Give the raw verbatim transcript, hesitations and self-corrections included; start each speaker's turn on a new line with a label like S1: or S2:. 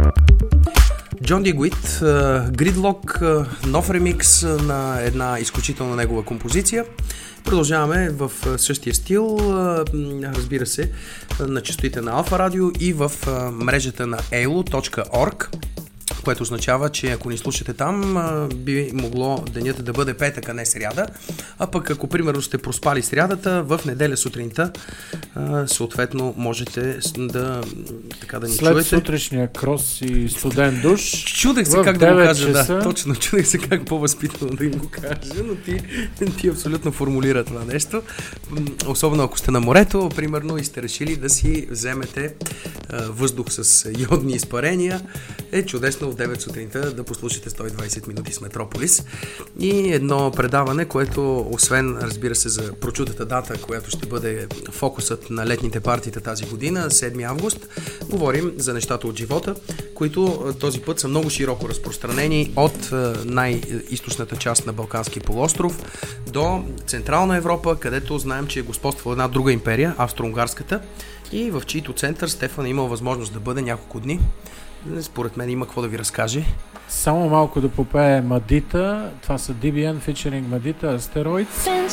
S1: Джон Дигуит, Gridlock, нов ремикс на една изключителна негова композиция. Продължаваме в същия стил, разбира се, на честотите на Алфа Радио и в мрежата на ей ел о точка орг, което означава, че ако ни слушате там, би могло денят да бъде петък, а не сряда. А пък ако примерно сте проспали срядата, в неделя сутринта съответно можете да, така да ни
S2: след
S1: чуете.
S2: След сутрешния крос и студен душ.
S1: Чудех се как да го кажа,
S2: часа.
S1: да, точно, чудех се как по-възпитано да им го кажа, но ти, ти абсолютно формулира това нещо. Особено ако сте на морето, примерно, и сте решили да си вземете а, въздух с йодни изпарения, е чудесно в девет сутринта да послушате сто и двайсет минути с Метрополис. И едно предаване, което освен, разбира се, за прочутата дата, която ще бъде фокусът на летните партита тази година, седми август, говорим за нещата от живота, които този път са много широко разпространени от най-източната част на Балкански полуостров до Централна Европа, където знаем, че е господствала една друга империя, австро-унгарската, и в чийто център Стефан е имал възможност да бъде няколко дни. Според мен има какво да ви разкаже.
S2: Само малко да попее Мадита. Това са ди би ен featuring Мадита, Asteroids.